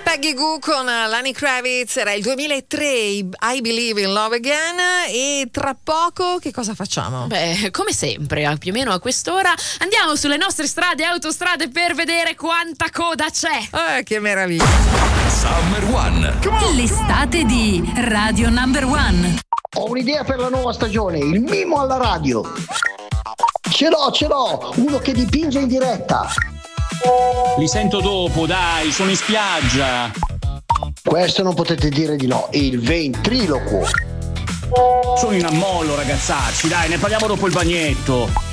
Peggy Goo con Lenny Kravitz, era il 2003, I Believe in Love Again. E tra poco che cosa facciamo? Beh, come sempre, più o meno a quest'ora andiamo sulle nostre strade e autostrade per vedere quanta coda c'è. Che meraviglia. Summer One. L'estate di Radio Number One. Ho un'idea per la nuova stagione, il mimo alla radio. Ce l'ho, uno che dipinge in diretta. Li sento dopo, dai, sono in spiaggia. Questo non potete dire di no, il ventriloquo. Sono in ammollo, ragazzacci, dai, ne parliamo dopo il bagnetto.